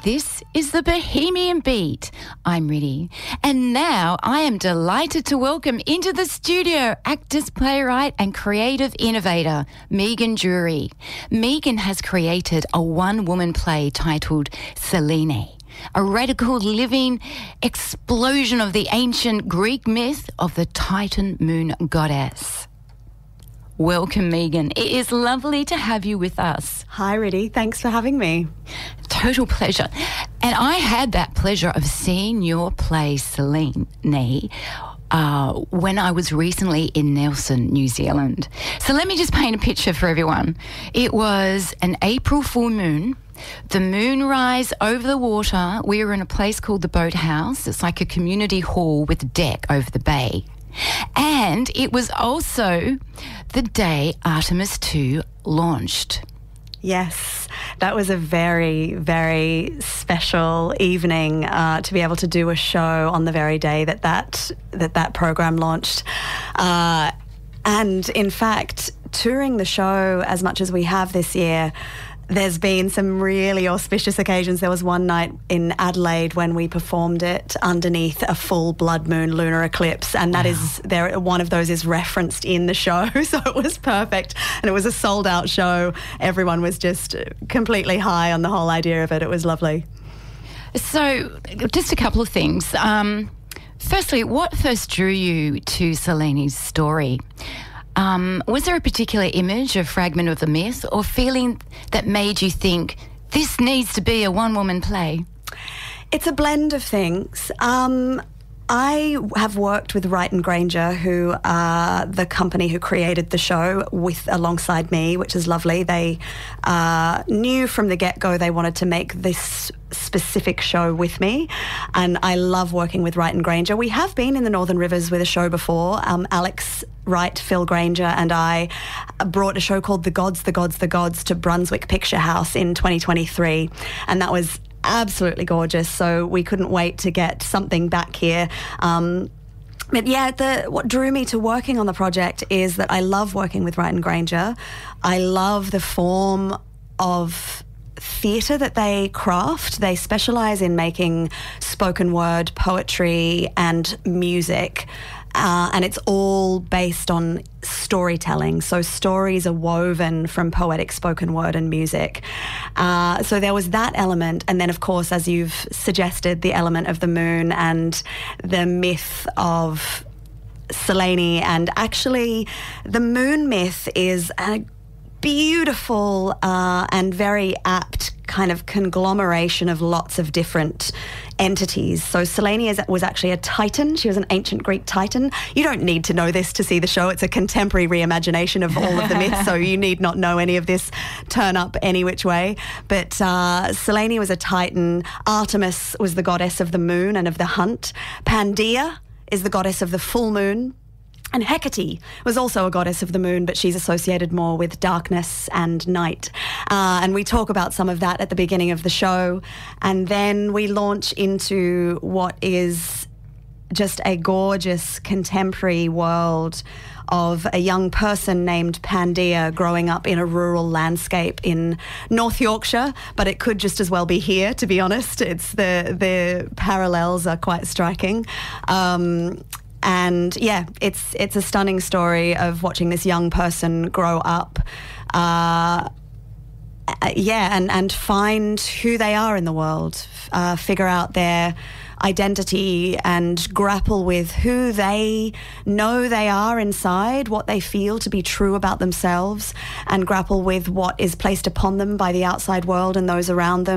This is the Bohemian Beat. I'm Riddy. And now I am delighted to welcome into the studio actress, playwright and creative innovator, Megan Drury. Megan has created a one-woman play titled Selene, a radical living explosion of the ancient Greek myth of the Titan moon goddess. Welcome, Megan. It is lovely to have you with us. Hi, Riddy. Thanks for having me. Total pleasure. And I had that pleasure of seeing your play, Selene, when I was recently in Nelson, New Zealand. So let me just paint a picture for everyone. It was an April full moon. The moonrise over the water. We were in a place called the Boathouse. It's like a community hall with a deck over the bay. And it was also the day Artemis II launched. Yes, that was a very, very special evening to be able to do a show on the very day that program launched. And in fact, touring the show as much as we have this year, there's been some really auspicious occasions. There was one night in Adelaide when we performed it underneath a full blood moon lunar eclipse, and that is there. One of those is referenced in the show, so it was perfect. And it was a sold-out show. Everyone was just completely high on the whole idea of it. It was lovely. So, just a couple of things. Firstly, what first drew you to Selene's story? Was there a particular image, a fragment of the myth, or feeling that made you think this needs to be a one-woman play? It's a blend of things. I have worked with Wright and Granger, who are the company who created the show alongside me, which is lovely. They knew from the get-go they wanted to make this specific show with me, and I love working with Wright and Granger. We have been in the Northern Rivers with a show before. Alex Wright, Phil Granger and I brought a show called The Gods, The Gods, The Gods to Brunswick Picture House in 2023, and that was absolutely gorgeous, so we couldn't wait to get something back here. But yeah, what drew me to working on the project is that I love working with Wright and Granger. I love the form of theatre that they craft. They specialise in making spoken word, poetry and music. And it's all based on storytelling. So stories are woven from poetic spoken word and music. So there was that element. And then, of course, as you've suggested, the element of the moon and the myth of Selene. And actually, the moon myth is a beautiful and very apt kind of conglomeration of lots of different entities. So Selene was actually a Titan. She was an ancient Greek Titan. You don't need to know this to see the show. It's a contemporary reimagination of all of the myths, so you need not know any of this, turn up any which way. But Selene was a Titan. Artemis was the goddess of the moon and of the hunt. Pangaea is the goddess of the full moon. And Hecate was also a goddess of the moon, but she's associated more with darkness and night. And we talk about some of that at the beginning of the show. And then we launch into what is just a gorgeous contemporary world of a young person named Pangaea growing up in a rural landscape in North Yorkshire, but it could just as well be here, to be honest. The parallels are quite striking. And yeah, it's a stunning story of watching this young person grow up, and find who they are in the world, figure out their identity and grapple with who they know they are inside, what they feel to be true about themselves, and grapple with what is placed upon them by the outside world and those around them.